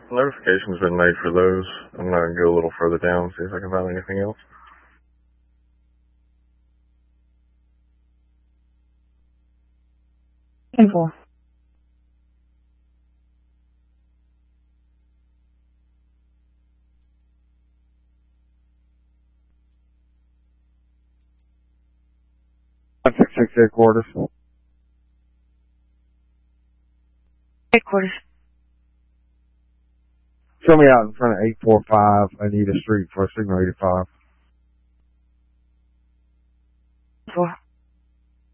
Notification's been made for those. I'm going to go a little further down, see if I can find anything else. Info. Six headquarters. Headquarters. Show me out in front of 845 Anita Street for signal 85. Info.